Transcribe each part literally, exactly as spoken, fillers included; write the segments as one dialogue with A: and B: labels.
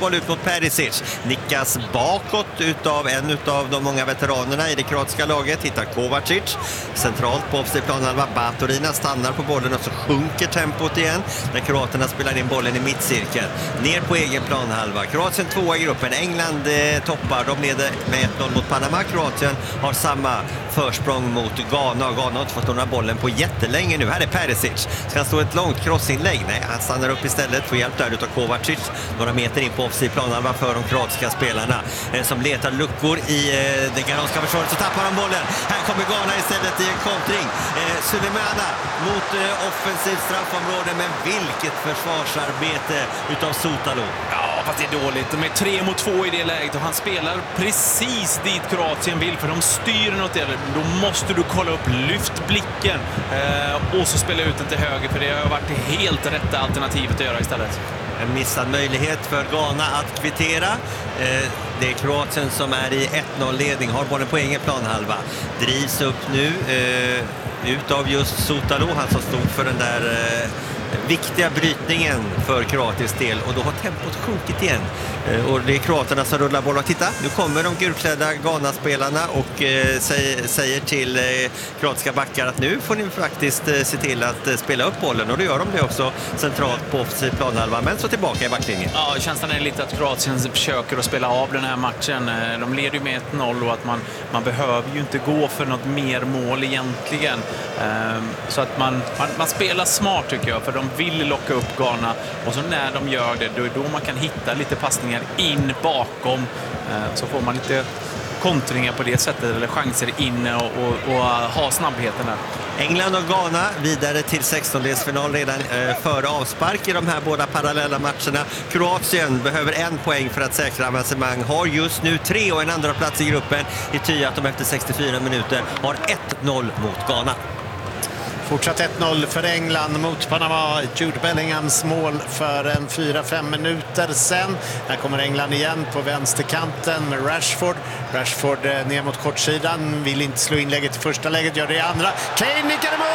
A: boll ut mot Perisic. Nickas bakåt utav en utav de många veteranerna i det kroatiska laget. Hittar Kovacic centralt på offensiv planhalva. Baturina stannar på bollen och så sjunker tempot igen när kroaterna spelar in bollen i mittcirkeln. Ner på egen planhalva. Kroatien tvåa i gruppen. England eh, toppar. De leder med ett noll mot Panama. Kroatien har samma försprång mot Ghana. Ghana har inte fått några bollen på jättelänge nu. Här är Perisic. Ska han stå ett långt crossinlägg? Nej, han stannar upp istället. Får hjälp där utav Kovacic. Några meter in på offensiv planhalva för de kroatiska spelarna eh, som letar luckor i eh, det ghananska försvaret. Så tappar de bollen. Här kommer Ghana istället i en kontring. Eh, Sulemana mot eh, offensivt straffområde. Men vilket försvarsarbete utav Sotalo.
B: Ja, fast det är dåligt. De är tre mot två i det läget och han spelar precis dit Kroatien vill, för de styr något där. Då måste du kolla upp, lyft blicken eh, och så spela ut den till höger, för det har varit det helt rätta alternativet att göra istället.
A: En missad möjlighet för Ghana att kvittera. Eh, det är Kroatien som är i ett noll-ledning, har bollen på egen planhalva. Drivs upp nu eh, utav just Sotalo, han som stod för den där eh, viktiga brytningen för kroatisk del, och då har tempot sjunkit igen eh, och det är kroaterna som rullar bollen. Titta, nu kommer de gulklädda Ghana-spelarna och eh, säger, säger till eh, kroatiska backar att nu får ni faktiskt eh, se till att eh, spela upp bollen, och då gör de det också centralt på offensiv planhalva, men så tillbaka i backlinjen.
B: Ja, känslan är lite att Kroatien försöker att spela av den här matchen. De leder ju med ett noll och att man, man behöver ju inte gå för något mer mål egentligen. Um, så att man, man, man spelar smart tycker jag, för de vill locka upp Ghana, och så när de gör det, då är då man kan hitta lite passningar in bakom, uh, så får man lite kontringar på det sättet, eller chanser in och, och, och ha snabbheten där.
A: England och Ghana vidare till sextondelsfinal redan eh, före avspark i de här båda parallella matcherna. Kroatien behöver en poäng för att säkra avancemang, har just nu tre och en andra plats i gruppen, i ty att de efter sextiofyra minuter har ett noll mot Ghana.
C: Fortsatt ett noll för England mot Panama. Jude Bellinghams mål för en fyra fem minuter sen. Här kommer England igen på vänsterkanten med Rashford. Rashford ner mot kortsidan. Vill inte slå inlägget i första läget, gör det i andra. Kane nickar i mål!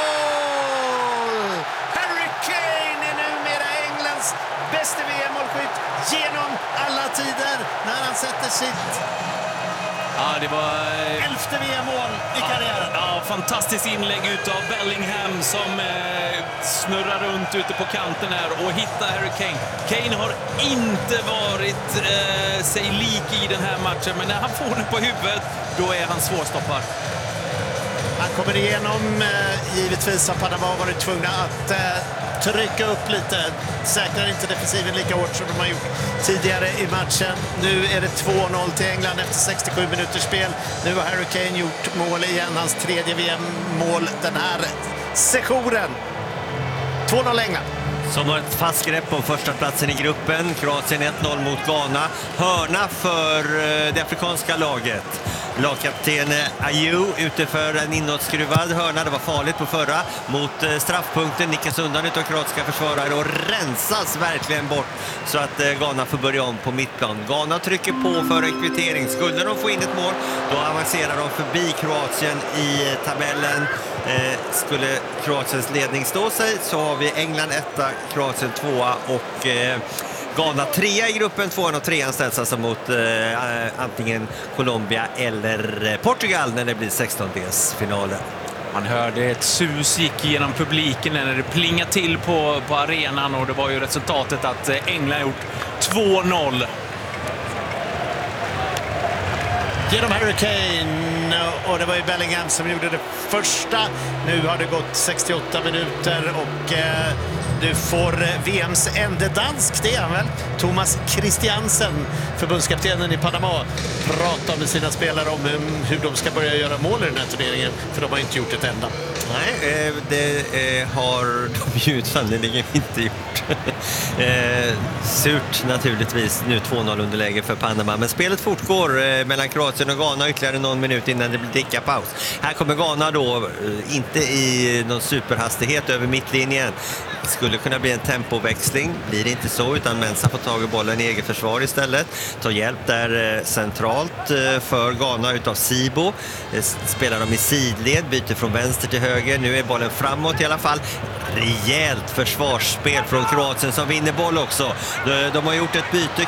C: Harry Kane är numera Englands bästa V M-målskytt genom alla tider när han sätter sitt
B: Ja, det var
C: elfte V M-mål i karriären.
B: Ja, fantastiskt inlägg utav Bellingham som eh, snurrar runt ute på kanten här och hittar Harry Kane. Kane har inte varit eh, sig lik i den här matchen, men när han får den på huvudet, då är han svårstoppad.
C: Han kommer igenom, eh, givetvis har Panama varit tvungna att eh, trycka upp lite. Säkrar inte defensiven lika hårt som de har gjort tidigare i matchen. Nu är det två noll till England efter sextiosju minuters spel. Nu har Harry Kane gjort mål igen, hans tredje V M-mål den här sessionen. två noll England.
A: Som har ett fast grepp om första platsen i gruppen. Kroatien ett noll mot Ghana. Hörna för det afrikanska laget. Lagkapten Ayew ute för en inåtskruvad hörna. Det var farligt på förra. Mot straffpunkten nickas undan utav kroatiska försvarare och rensas verkligen bort så att Ghana får börja om på mittplan. Ghana trycker på för en kvittering. Skulle de få in ett mål, då avancerar de förbi Kroatien i tabellen. Eh, skulle Kroatiens ledning stå sig så har vi England etta, Kroatien tvåa och eh, Ghana trea i gruppen. Tvåan och trean ställs alltså mot eh, antingen Colombia eller Portugal när det blir sextondelsfinalen.
B: Man hörde ett sus gick genom publiken när det plingade till på, på arenan, och det var ju resultatet att England gjort två noll.
C: Genom Harry Kane, och det var ju Bellingham som gjorde det första. Nu har det gått sextioåtta minuter och eh, du får V M:s ende dansk, det är han väl? Thomas Christiansen, förbundskaptenen i Panama, pratar med sina spelare om hur de ska börja göra mål i den här turneringen, för de har inte gjort ett enda.
A: Nej, det har de ju sannolikt inte gjort. Surt naturligtvis, nu två noll underläge för Panama, men spelet fortgår mellan Kroatien och Ghana ytterligare någon minut innan det blir dricka paus. Här kommer Ghana då, inte i någon superhastighet över mittlinjen. Det skulle kunna bli en tempoväxling, blir det inte så, utan Mensah får tag i bollen i eget försvar istället. Tar hjälp där centralt för Ghana utav Sibo. Spelar de i sidled, byter från vänster till höger. Nu är bollen framåt i alla fall. Rejält försvarsspel från Kroatien som vinner boll också. De har gjort ett byte.